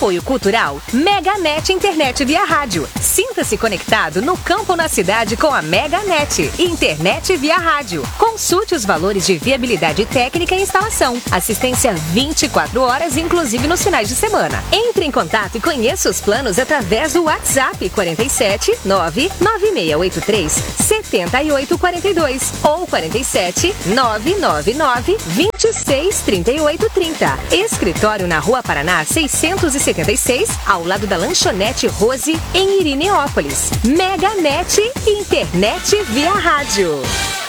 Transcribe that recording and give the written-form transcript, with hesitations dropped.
Apoio Cultural Meganet Internet via rádio. Sinta-se conectado no campo ou na cidade com a Meganet. Internet via rádio. Consulte os valores de viabilidade técnica e instalação. Assistência 24 horas, inclusive nos finais de semana. Entre em contato e conheça os planos através do WhatsApp 47 99683 7842 ou 47 999 26 38 30. Escritório na Rua Paraná 676, ao lado da Lanchonete Rose, em Irineópolis. Meganet Internet via rádio.